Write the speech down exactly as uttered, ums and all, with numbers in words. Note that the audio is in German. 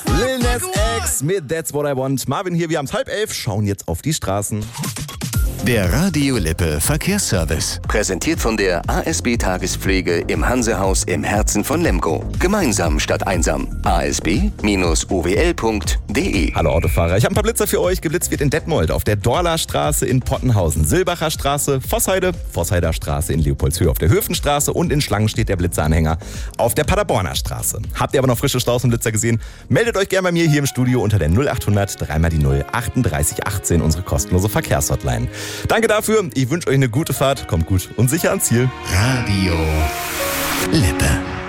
Lil Nas X mit That's What I Want. Marvin hier, wir haben es halb elf, schauen jetzt auf die Straßen. Der Radio Lippe Verkehrsservice. Präsentiert von der A S B Tagespflege im Hansehaus im Herzen von Lemgo. Gemeinsam statt einsam. a s b Bindestrich o w l punkt d e. Hallo Autofahrer, ich habe ein paar Blitzer für euch. Geblitzt wird in Detmold, auf der Dorlastraße in Pottenhausen, Silbacher Straße, Vossheide, Vossheider Straße in Leopoldshöhe, auf der Höfenstraße und in Schlangen steht der Blitzeranhänger auf der Paderborner Straße. Habt ihr aber noch frische Staus und Blitzer gesehen? Meldet euch gerne bei mir hier im Studio unter der null achthundert dreimal die null achtunddreißig achtzehn, unsere kostenlose Verkehrshotline. Danke dafür, ich wünsche euch eine gute Fahrt, kommt gut und sicher ans Ziel. Radio Lippe.